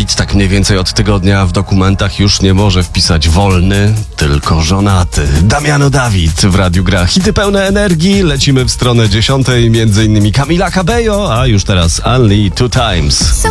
Dawid tak mniej więcej od tygodnia w dokumentach już nie może wpisać wolny, tylko żonaty. Damiano Dawid w Radiu Gra. Hity pełne energii. Lecimy w stronę 10, między innymi Camila Cabello, a już teraz Only Two Times. So